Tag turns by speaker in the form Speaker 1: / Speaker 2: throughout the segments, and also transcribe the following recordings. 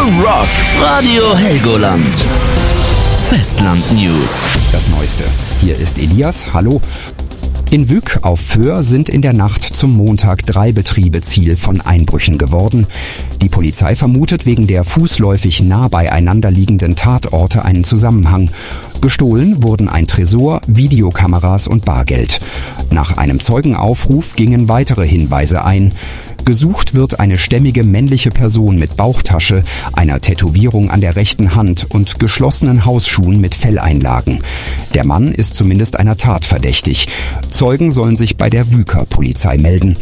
Speaker 1: The Rock, Radio Helgoland. Festland News.
Speaker 2: Das Neueste. Hier ist Elias. Hallo. In Wyk auf Föhr sind in der Nacht zum Montag 3 Betriebe Ziel von Einbrüchen geworden. Die Polizei vermutet wegen der fußläufig nah beieinander liegenden Tatorte einen Zusammenhang. Gestohlen wurden ein Tresor, Videokameras und Bargeld. Nach einem Zeugenaufruf gingen weitere Hinweise ein. Gesucht wird eine stämmige männliche Person mit Bauchtasche, einer Tätowierung an der rechten Hand und geschlossenen Hausschuhen mit Felleinlagen. Der Mann ist zumindest einer Tat verdächtig. Zeugen sollen sich bei der Wyker Polizei melden.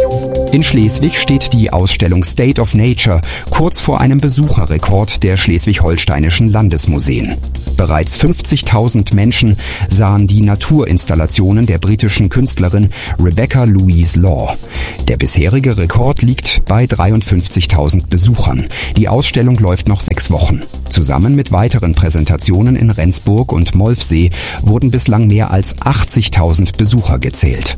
Speaker 2: In Schleswig steht die Ausstellung State of Nature kurz vor einem Besucherrekord der schleswig-holsteinischen Landesmuseen. Bereits 50.000 Menschen sahen die Naturinstallationen der britischen Künstlerin Rebecca Louise Law. Der bisherige Rekord liegt bei 53.000 Besuchern. Die Ausstellung läuft noch 6 Wochen. Zusammen mit weiteren Präsentationen in Rendsburg und Molfsee wurden bislang mehr als 80.000 Besucher gezählt.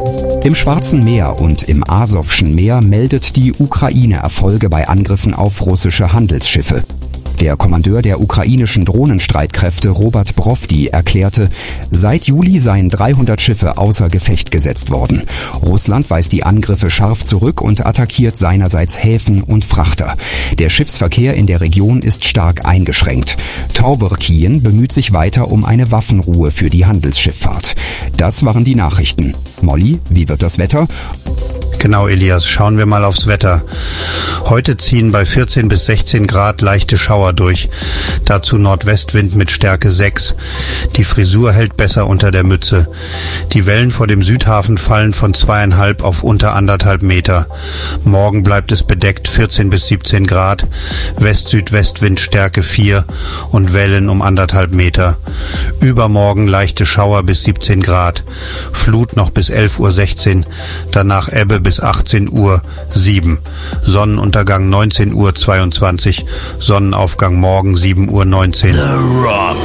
Speaker 2: Im Schwarzen Meer und im Asowschen Meer meldet die Ukraine Erfolge bei Angriffen auf russische Handelsschiffe. Der Kommandeur der ukrainischen Drohnenstreitkräfte Robert Brovdi erklärte, seit Juli seien 300 Schiffe außer Gefecht gesetzt worden. Russland weist die Angriffe scharf zurück und attackiert seinerseits Häfen und Frachter. Der Schiffsverkehr in der Region ist stark eingeschränkt. Tauberkien bemüht sich weiter um eine Waffenruhe für die Handelsschifffahrt. Das waren die Nachrichten. Molly, wie wird das Wetter?
Speaker 3: Genau, Elias, schauen wir mal aufs Wetter. Heute ziehen bei 14 bis 16 Grad leichte Schauer durch. Dazu Nordwestwind mit Stärke 6. Die Frisur hält besser unter der Mütze. Die Wellen vor dem Südhafen fallen von 2,5 auf unter 1,5 Meter. Morgen bleibt es bedeckt 14 bis 17 Grad. West-Südwestwind Stärke 4 und Wellen um 1,5 Meter. Übermorgen leichte Schauer bis 17 Grad. Flut noch bis 11:16 Uhr. Danach Ebbe bis 18:07 Uhr. Sonnenuntergang 19:22 Uhr. Sonnenaufgang morgen 7:19 Uhr.
Speaker 1: The Rock.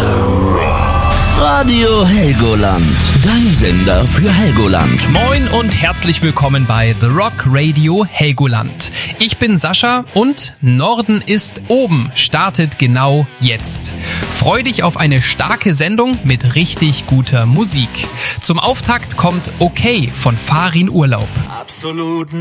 Speaker 1: Radio Helgoland. Dein Sender für Helgoland.
Speaker 4: Moin und herzlich willkommen bei The Rock Radio Helgoland. Ich bin Sascha und Norden ist oben startet genau jetzt. Freu dich auf eine starke Sendung mit richtig guter Musik. Zum Auftakt kommt Okay von Farin Urlaub.
Speaker 5: Absolut